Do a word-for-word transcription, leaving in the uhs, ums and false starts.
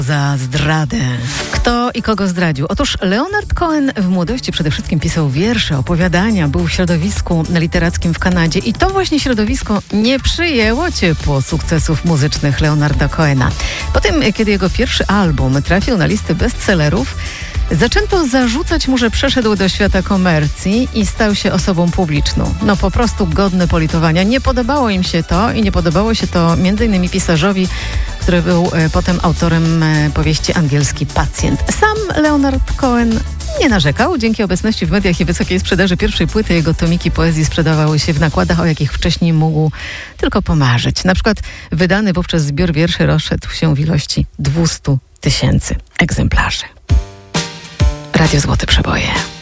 Za zdradę. Kto i kogo zdradził? Otóż Leonard Cohen w młodości przede wszystkim pisał wiersze, opowiadania, był w środowisku literackim w Kanadzie i to właśnie środowisko nie przyjęło ciepło sukcesów muzycznych Leonarda Cohena. Potem, kiedy jego pierwszy album trafił na listy bestsellerów, zaczęto zarzucać mu, że przeszedł do świata komercji i stał się osobą publiczną. No po prostu godny politowania. Nie podobało im się to i nie podobało się to między innymi pisarzowi, który był e, potem autorem e, powieści Angielski pacjent. Sam Leonard Cohen nie narzekał. Dzięki obecności w mediach i wysokiej sprzedaży pierwszej płyty jego tomiki poezji sprzedawały się w nakładach, o jakich wcześniej mógł tylko pomarzyć. Na przykład wydany wówczas zbiór wierszy rozszedł się w ilości dwieście tysięcy egzemplarzy. Radio Złote Przeboje.